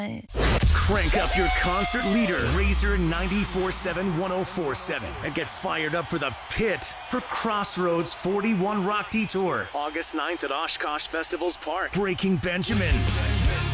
Crank up your concert leader, Razor 94.7 and get fired up for the Pit for Crossroads 41 Rock Detour, August 9th at Oshkosh Festivals Park. Breaking Benjamin.